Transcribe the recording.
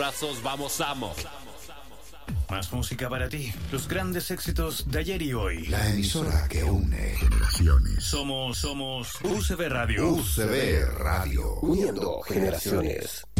brazos, vamos, amo. Más música para ti. Los grandes éxitos de ayer y hoy. La emisora que une generaciones. Somos UCB Radio. UCB Radio. Uniendo generaciones.